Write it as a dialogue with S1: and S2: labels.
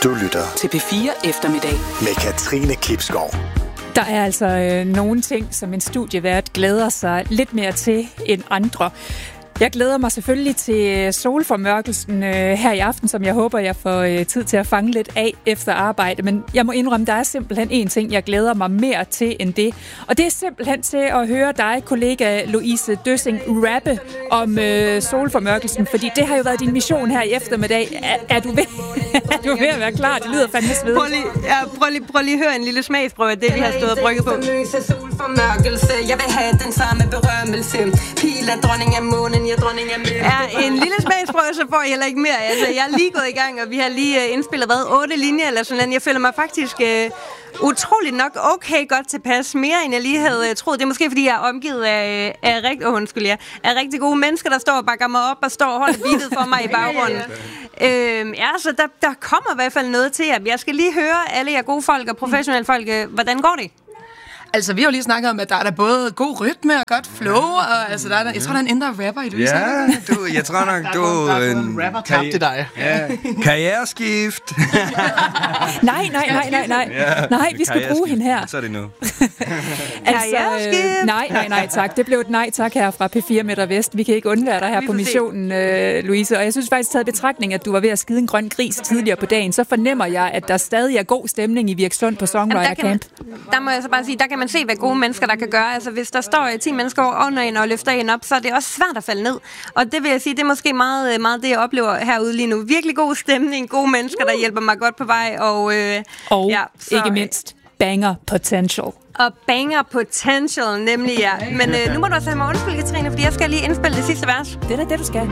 S1: Du lytter
S2: til P4 Eftermiddag
S1: med Katrine Klipskov.
S3: Der er altså nogle ting, som en studievært glæder sig lidt mere til end andre. Jeg glæder mig selvfølgelig til solformørkelsen her i aften, som jeg håber, jeg får tid til at fange lidt af efter arbejde. Men jeg må indrømme, der er simpelthen en ting, jeg glæder mig mere til end det. Og det er simpelthen til at høre dig, kollega Louise Døssing, rappe om solformørkelsen. Fordi det har jo været din mission her i eftermiddag. Er du ved at være klar? Det lyder fandme svedigt.
S4: Prøv lige at høre en lille smagsprøve af det, vi har stået og brygget på.
S5: Solformørkelse, jeg vil have den samme berømmelse. Pil af dronning af månen.
S4: Ja, en lille smagsprøve, så får I heller ikke mere. Altså, jeg er lige gået i gang, og vi har lige indspillet 8 linjer eller sådan noget. Jeg føler mig faktisk utroligt nok okay godt tilpas. Mere end jeg lige havde troet. Det er måske fordi, jeg er omgivet af rigtig gode mennesker, der står og bakker mig op og står og holder beatet for mig i baggrunden. Så der kommer i hvert fald noget til jer. Jeg skal lige høre alle jer gode folk og professionelle folk. Hvordan går det?
S6: Altså, vi har jo lige snakket om, at der er både god rytme og godt flow, og altså, jeg tror, der er en indre rapper i det.
S7: Ja, jeg tror nok, du
S1: er en rapper-tap til dig.
S7: Ja, karriereskift.
S3: Nej, vi skal bruge hende her.
S7: Så er det nu.
S3: Nej, tak. Det blev et nej tak her fra P4 Midt og Vest. Vi kan ikke undvære dig her på missionen, Louise. Og jeg synes faktisk, taget betragtning, at du var ved at skide en grøn gris tidligere på dagen, så fornemmer jeg, at der stadig er god stemning i Virksund på Songwriter Camp.
S4: Der må jeg så bare sige, der kan man se, hvad gode mennesker der kan gøre. Altså, hvis der står 10 mennesker under en og løfter en op, så er det også svært at falde ned. Og det vil jeg sige, det er måske meget det, jeg oplever herude lige nu. Virkelig god stemning, gode mennesker, der hjælper mig godt på vej. Og
S3: ikke mindst banger potential.
S4: Og banger potential, nemlig ja. Men nu må du også have mig undskyld, Katrine, fordi jeg skal lige indspille det sidste vers.
S3: Det er da det, du skal.